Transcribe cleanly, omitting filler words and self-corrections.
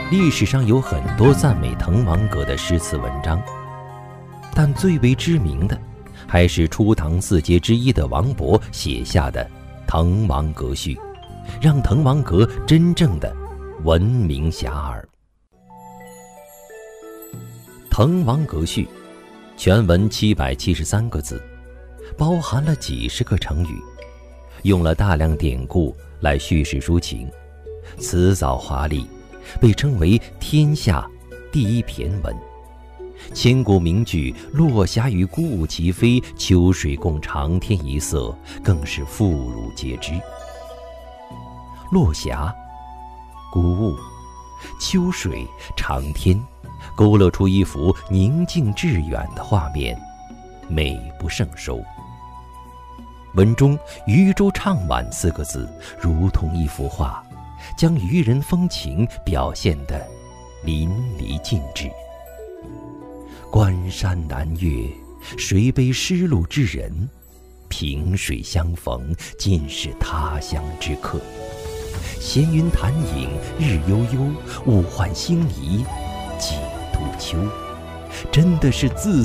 历史上有很多赞美滕王阁的诗词文章，但最为知名的还是初唐四杰之一的王勃写下的《滕王阁序》，让滕王阁真正的闻名遐迩。《滕王阁序》全文773个字，包含了几十个成语，用了大量典故来叙事抒情，辞藻华丽，被称为天下第一骈文。千古名句“落霞与孤鹜齐飞，秋水共长天一色”更是妇孺皆知。落霞、孤鹜、秋水、长天，勾勒出一幅宁静致远的画面，美不胜收。文中“渔舟唱晚”4个字如同一幅画，将渔人风情表现得淋漓尽致。关山难越，谁悲失路之人？萍水相逢，尽是他乡之客。闲云潭影日悠悠，物换星移几度秋。真的是字